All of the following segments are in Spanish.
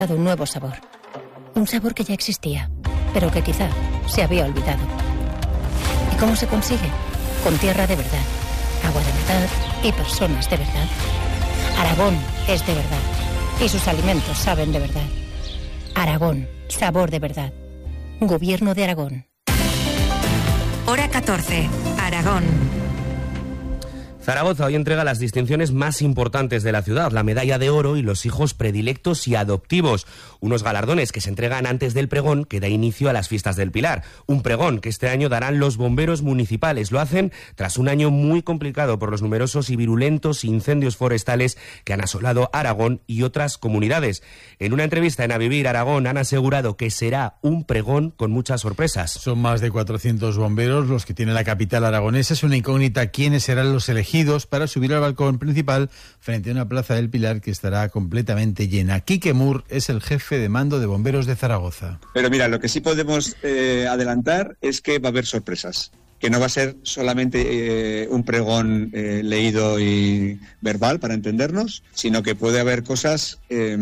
un nuevo sabor. Un sabor que ya existía, pero que quizá se había olvidado. ¿Y cómo se consigue? Con tierra de verdad, agua de verdad y personas de verdad. Aragón es de verdad y sus alimentos saben de verdad. Aragón, sabor de verdad. Gobierno de Aragón. Hora 14, Aragón. Zaragoza hoy entrega las distinciones más importantes de la ciudad, la medalla de oro y los hijos predilectos y adoptivos. Unos galardones que se entregan antes del pregón que da inicio a las fiestas del Pilar. Un pregón que este año darán los bomberos municipales. Lo hacen tras un año muy complicado por los numerosos y virulentos incendios forestales que han asolado Aragón y otras comunidades. En una entrevista en A Vivir Aragón han asegurado que será un pregón con muchas sorpresas. Son más de 400 bomberos los que tiene la capital aragonesa. Es una incógnita quiénes serán los elegidos para subir al balcón principal frente a una plaza del Pilar que estará completamente llena. Quique Mur es el jefe de mando de bomberos de Zaragoza. Pero mira, lo que sí podemos adelantar es que va a haber sorpresas, que no va a ser solamente un pregón leído y verbal para entendernos, sino que puede haber cosas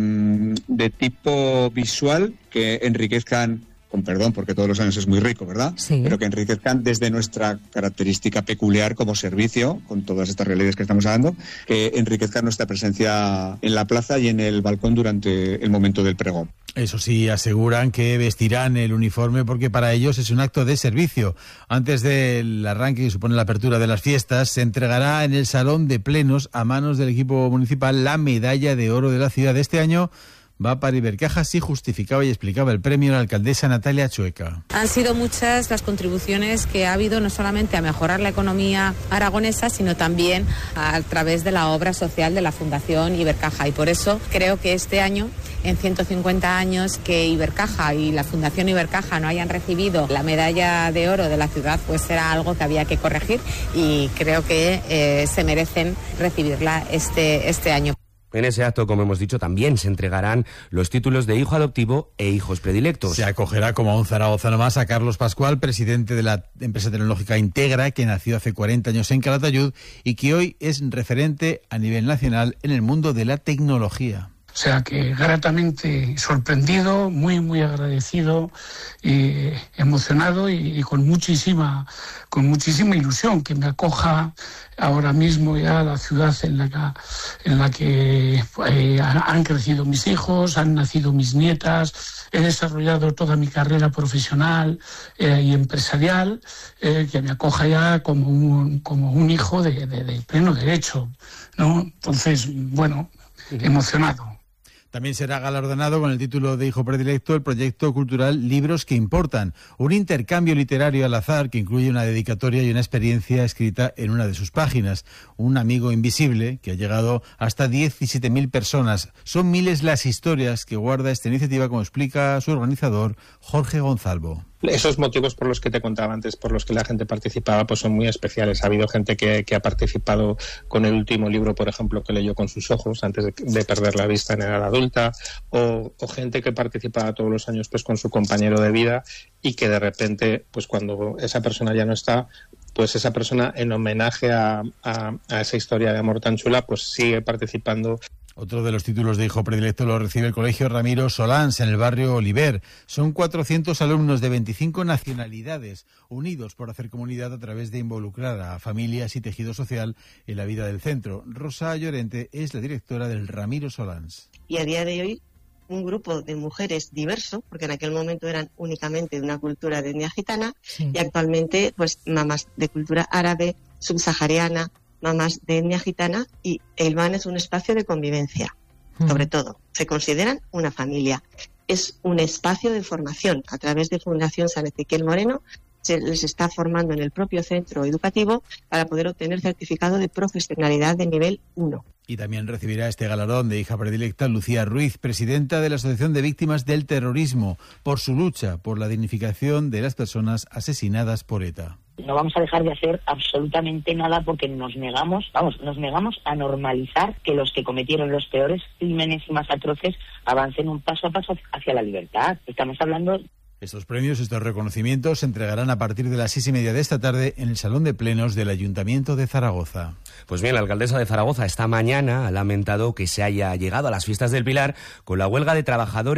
de tipo visual que enriquezcan, con perdón, porque todos los años es muy rico, ¿verdad? Sí. Pero que enriquezcan desde nuestra característica peculiar como servicio, con todas estas realidades que estamos hablando, que enriquezcan nuestra presencia en la plaza y en el balcón durante el momento del pregón. Eso sí, aseguran que vestirán el uniforme porque para ellos es un acto de servicio. Antes del arranque que supone la apertura de las fiestas, se entregará en el Salón de Plenos a manos del equipo municipal la medalla de oro de la ciudad. Este año va para Ibercaja, sí justificaba y explicaba el premio la alcaldesa Natalia Chueca. Han sido muchas las contribuciones que ha habido, no solamente a mejorar la economía aragonesa, sino también a través de la obra social de la Fundación Ibercaja. Y por eso creo que este año, en 150 años que Ibercaja y la Fundación Ibercaja no hayan recibido la medalla de oro de la ciudad, pues era algo que había que corregir y creo que se merecen recibirla este año. En ese acto, como hemos dicho, también se entregarán los títulos de hijo adoptivo e hijos predilectos. Se acogerá como a un zaragozano más a Carlos Pascual, presidente de la empresa tecnológica Integra, que nació hace 40 años en Calatayud y que hoy es referente a nivel nacional en el mundo de la tecnología. O sea que gratamente sorprendido, muy muy agradecido, emocionado y con muchísima ilusión que me acoja ahora mismo ya la ciudad en la que han crecido mis hijos, han nacido mis nietas, he desarrollado toda mi carrera profesional y empresarial, que me acoja ya como un hijo de pleno derecho, ¿no? Entonces, bueno, emocionado. También será galardonado con el título de hijo predilecto el proyecto cultural Libros que Importan, un intercambio literario al azar que incluye una dedicatoria y una experiencia escrita en una de sus páginas. Un amigo invisible que ha llegado hasta 17.000 personas. Son miles las historias que guarda esta iniciativa, como explica su organizador, Jorge Gonzalvo. Esos motivos por los que te contaba antes, por los que la gente participaba, pues son muy especiales. Ha habido gente que ha participado con el último libro, por ejemplo, que leyó con sus ojos antes de perder la vista en edad adulta, o gente que participaba todos los años pues con su compañero de vida y que de repente, pues cuando esa persona ya no está, pues esa persona, en homenaje a esa historia de amor tan chula, pues sigue participando. Otro de los títulos de hijo predilecto lo recibe el Colegio Ramiro Solans en el barrio Oliver. Son 400 alumnos de 25 nacionalidades unidos por hacer comunidad a través de involucrar a familias y tejido social en la vida del centro. Rosa Llorente es la directora del Ramiro Solans. Y a día de hoy un grupo de mujeres diverso, porque en aquel momento eran únicamente de una cultura de etnia gitana, sí. Y actualmente pues mamás de cultura árabe, subsahariana, mamás de etnia gitana, y el BAN es un espacio de convivencia, sobre todo. Se consideran una familia. Es un espacio de formación. A través de Fundación San Ezequiel Moreno se les está formando en el propio centro educativo para poder obtener certificado de profesionalidad de nivel 1. Y también recibirá este galardón de hija predilecta Lucía Ruiz, presidenta de la Asociación de Víctimas del Terrorismo, por su lucha por la dignificación de las personas asesinadas por ETA. No vamos a dejar de hacer absolutamente nada porque nos negamos a normalizar que los que cometieron los peores crímenes y más atroces avancen un paso a paso hacia la libertad. Estamos hablando Estos premios, estos reconocimientos se entregarán a partir de las 6:30 de esta tarde en el Salón de Plenos del Ayuntamiento de Zaragoza. Pues bien, la alcaldesa de Zaragoza esta mañana ha lamentado que se haya llegado a las fiestas del Pilar con la huelga de trabajadores